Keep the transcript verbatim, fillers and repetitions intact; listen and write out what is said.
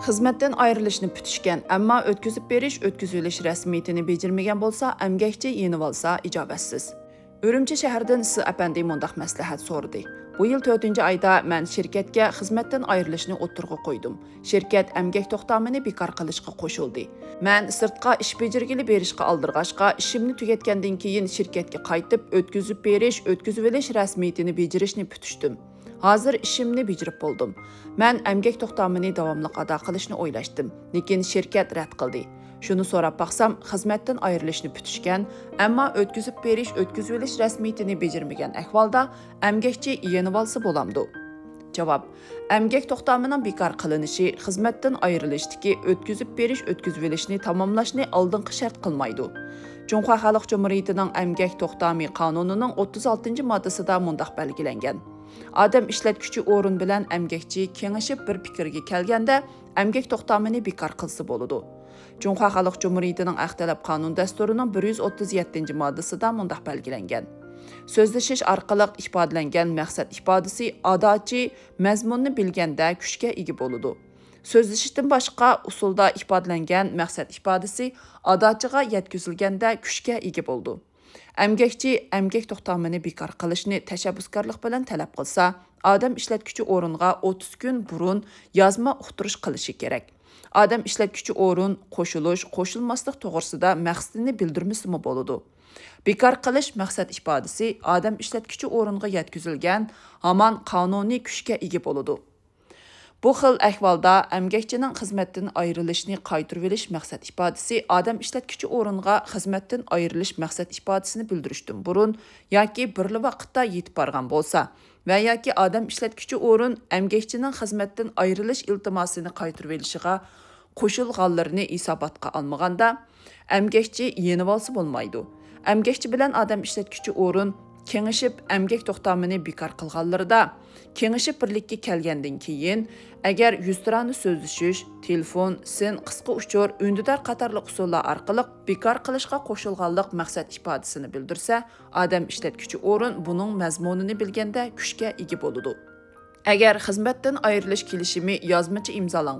Xizmatdan ayrilishni putishgan, ammo o'tkazib berish, o'tkazib olish rasmiyatini bejarmagan bo'lsa, emgakchi yenib olsa ijobatsiz. Urumchi shahardan S. apandi mundaq maslahat so'radi. Bu yil to'rtinchi oyda men shirkatga xizmatdan ayrilishni o'ttirg'i qo'ydim. Shirkat emgak to'xtamini bekor qilishga qo'shildi. Men sirtqa ish bejargili berishga oldirg'ashqa, ishimni tugatgandan keyin shirkatga qaytib o'tkazib berish, o'tkazib olish rasmiyatini bejarishni putishdim. Hozir ishimni bejarib bo'ldim. Men emgak to'xtamini davomli ado qilishni o'ylashdim, lekin shirkat rad qildi. Shuni so'rab baqsam, xizmatdan ayrilishni putishgan, ammo o'tkazib berish, o'tkazib olish rasmiyatini bejarmagan ahvolda emgakchi yenib olsa bo'lamdi. Javob: emgak to'xtamining bekor qilinishi xizmatdan ayrilishdagi o'tkazib berish, o'tkazib olishni tamomlashni oldingi shart qilmaydi. Jumhur Xalq Cumhuriyatining emgak to'xtami qonunining o'ttiz oltinchi moddasida mundaq belgilangan. Adam ishlatuvchi o'rin bilan emgakchi kengashib bir fikrga kelganda emgak to'xtamini bekor qilsa bo'ladi. Jumhur Xalq Cumhuriyatining Aqtalab qonun dasturining bir yuz o'ttiz yettinchi moddasida mundaq belgilangan. So'zlashish orqali ifodalangan maqsad ifodasi adochi mazmunni bilganda kuchga ega bo'ladi. So'zlashishdan boshqa usulda ifodalangan maqsad ifodasi adochiga yetkazilganda kuchga ega bo'ldi. Emgakchi emgak to'xtamini bekor qilishni tashabbuskorlik bilan talab qilsa, odam ishlatuvchi o'ringa o'ttiz kun burun yozma uqtirish qilishi kerak. Odam ishlatuvchi o'rin qo'shilish, qo'shilmaslik to'g'risida maqsadini bildirmasimi bo'ladi. Bekor qilish maqsad ifodasi odam ishlatuvchi o'ringa yetkazilgan hamon qonuniy kuchga ega bo'ladi. Bu xil ahvolda emgakchining xizmatdan ayrilishni qaytarib olish maqsad ifodasi odam ishlatuvchi o'ringa xizmatdan ayrilish maqsad ifodasini bildirishdan burun yoki birli vaqtda yetib borgan bo'lsa va yoki odam ishlatuvchi o'rin emgakchining xizmatdan ayrilish iltimosini qaytarib olishiga qo'shilganlarini hisobotga olmaganda emgakchi yenib olsa bo'lmaydi. Emgakchi bilan odam ishlatuvchi o'rin kengashib emgak to'xtamini bekor qilganlarida kengashib birlikka kelgandan keyin agar yuztirani so'zlashish, telefon, sin, qisqa uchur, undidar qatorliq usullar orqali bekor qilishga qo'shilganlik maqsad ifodasini bildirsa, odam ishlatuvchi o'rin buning mazmunini bilganda kuchga ega bo'ladi. Agar xizmatdan ayrilish kelishimi yozmacha imzolangan